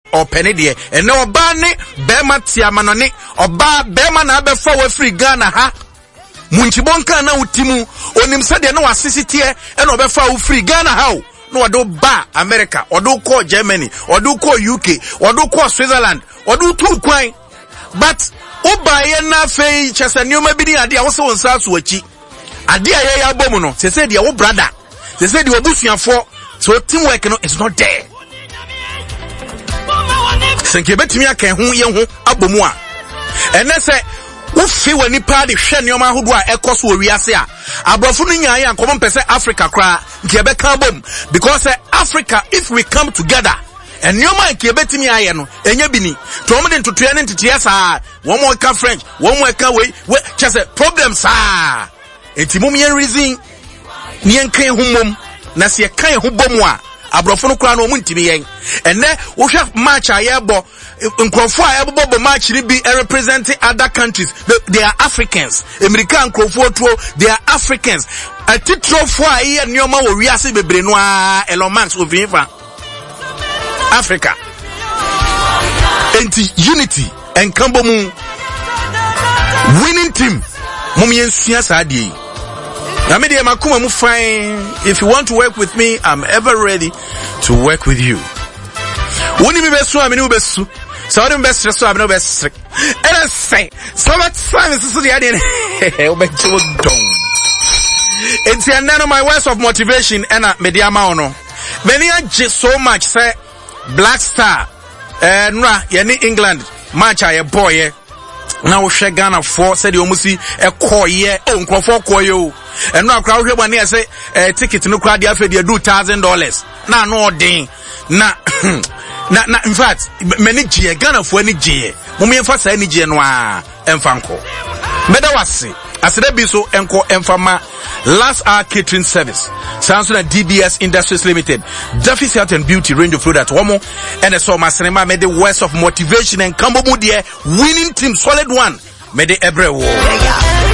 or penny dear, and no bani, Bema Tiamanoni, or Bema Nabefa we free Ghana ha. Munchibonka na utimu, onimsade no assisity and obefa free Ghana how. No, I do ba America, or do call Germany, or do call UK, or do call Switzerland, or do two quine. But Oba na fe chasa new maybe idea also on South Wachi. Idea ya bomono. They said your brother. They said you busian for so teamwork is not there. Senke betimi aka hu ye hu abomu a. Ene se wo fi wani pa de hwe ne oma hodo a ekoso wiase a. Abrofo no nyaa ya nkom pese Africa kra nke be ka bom because Africa if we come together and your man ke betimi aye no enye bini to omde ntotoya ne ntetia saa one more ka French one more ka we just problems ah enti mum yen reason ni enkan humom na se kan ho bom a abrofo no kra no mu ntimi yen enne wo hwe match ayebo nkrofo ayebo match ni bi representing other countries they are Africans American nkrofo to they are Africans atitrofo aye nioma wo wiase bebre no a Elon Musk ovinfa Africa enti unity and kambomu winning team mum yensua saadie na me de makuma mu fine. If you want to work with me, I'm ever ready to work with you. Woni me beso amini ubesu so dem best so amini ubes and I say so much time is so the idea obecho don it's none of my words of motivation and media ono many just so much say Black Star nra ye ni England match aye boy na wo hwe Ghana for said you musi ekoye nkrofo koye o eno akra wo hwe bani e say ticket no kra dia afedi do $1,000 na no odin na na in fact many gie Ghana for any gie mum yemfa sa any gie no a emfa nko meda wase asede bi so enko emfama Last Hour Catering Service sounds like DBS Industries Limited Duffy's Health and Beauty range of product womo and a so masinema made the words of motivation and kambo mu winning team solid one made the every war.